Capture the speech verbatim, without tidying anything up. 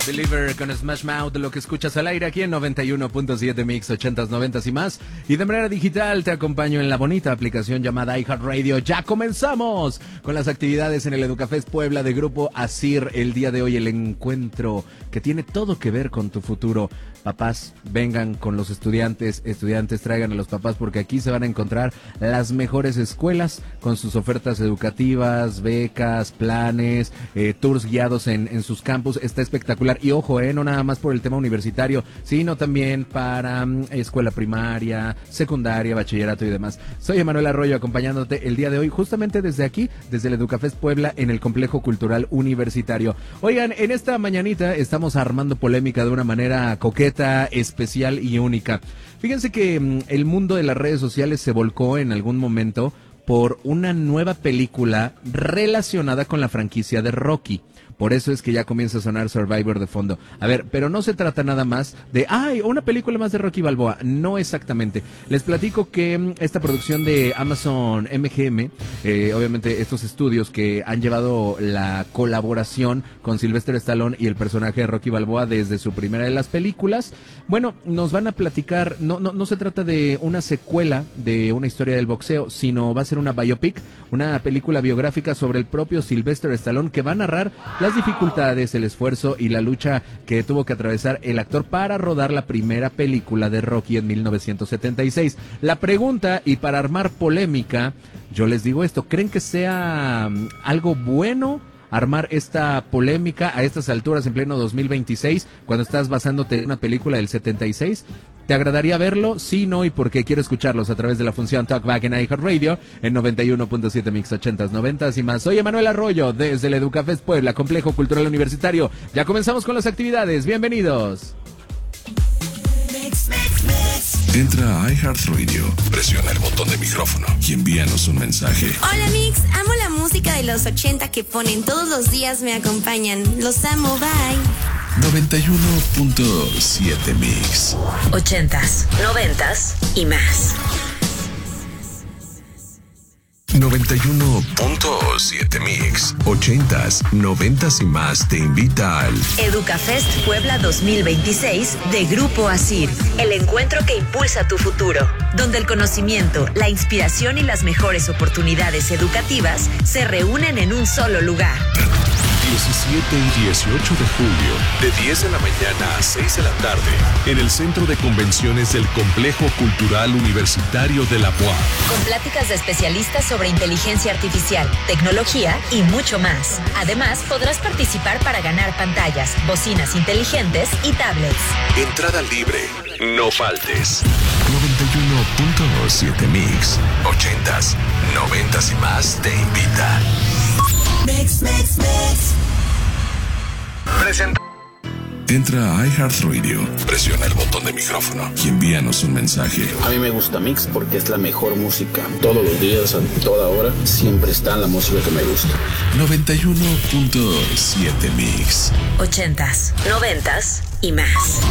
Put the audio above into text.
Believer con Smash Mouth, lo que escuchas al aire aquí en noventa y uno punto siete Mix, ochentas, noventas y más. Y de manera digital te acompaño en la bonita aplicación llamada iHeartRadio. Ya comenzamos con las actividades en el Educafest Puebla de Grupo Asir. El día de hoy el encuentro que tiene todo que ver con tu futuro. Papás, vengan con los estudiantes, estudiantes traigan a los papás porque aquí se van a encontrar las mejores escuelas con sus ofertas educativas, becas, planes, eh, tours guiados en, en sus campus. Está espectacular. Y ojo, eh, no nada más por el tema universitario, sino también para um, escuela primaria, secundaria, bachillerato y demás. Soy Emanuel Arroyo acompañándote el día de hoy justamente desde aquí, desde el Educafest Puebla en el Complejo Cultural Universitario. Oigan, en esta mañanita estamos armando polémica de una manera coqueta, especial y única. Fíjense que um, el mundo de las redes sociales se volcó en algún momento por una nueva película relacionada con la franquicia de Rocky. Por eso es que ya comienza a sonar Survivor de fondo. A ver, pero no se trata nada más de, ay, una película más de Rocky Balboa. No exactamente. Les platico que esta producción de Amazon M G M, eh, obviamente estos estudios que han llevado la colaboración con Sylvester Stallone y el personaje de Rocky Balboa desde su primera de las películas, bueno, nos van a platicar, no, no, no se trata de una secuela de una historia del boxeo, sino va a ser una biopic, una película biográfica sobre el propio Sylvester Stallone que va a narrar las dificultades, el esfuerzo y la lucha que tuvo que atravesar el actor para rodar la primera película de Rocky en mil novecientos setenta y seis. La pregunta, y para armar polémica, yo les digo esto, ¿creen que sea um, algo bueno armar esta polémica a estas alturas en pleno dos mil veintiséis cuando estás basándote en una película del setenta y seis? ¿Te agradaría verlo? Sí, no, y por qué. Quiero escucharlos a través de la función Talkback en iHeartRadio en noventa y uno punto siete Mix, ochentas, noventas y más. Soy Emanuel Arroyo desde el Educafest Puebla, Complejo Cultural Universitario. Ya comenzamos con las actividades. Bienvenidos. Mix, mix, mix. Entra a iHeartRadio, presiona el botón de micrófono y envíanos un mensaje. Hola Mix, amo la música de los ochenta que ponen todos los días, me acompañan. Los amo, bye. noventa y uno punto siete Mix. Ochentas, noventas y más. noventa y uno punto siete Mix. Ochentas, noventas y más te invita al Educafest Puebla dos mil veintiséis de Grupo Asir. El encuentro que impulsa tu futuro, donde el conocimiento, la inspiración y las mejores oportunidades educativas se reúnen en un solo lugar. diecisiete y dieciocho de julio, de diez de la mañana a seis de la tarde, en el Centro de Convenciones del Complejo Cultural Universitario de la U A M. Con pláticas de especialistas sobre inteligencia artificial, tecnología y mucho más. Además, podrás participar para ganar pantallas, bocinas inteligentes y tablets. Entrada libre, no faltes. noventa y uno punto siete Mix, ochentas, noventas y más te invita. Mix, mix, mix. Presenta. Entra a iHeartRadio, presiona el botón de micrófono y envíanos un mensaje. A mí me gusta Mix porque es la mejor música. Todos los días, a toda hora, siempre está la música que me gusta. noventa y uno punto siete Mix. Ochentas, noventas y más.